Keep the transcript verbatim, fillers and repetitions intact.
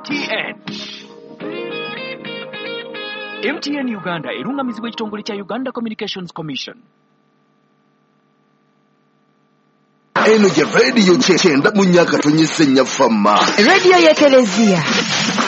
T N. M T N Uganda erungamizibwa ekitongole kya Uganda Communications Commission. Eno je radio chenda munyaka tonyese nyafama. Radio ya Telezia.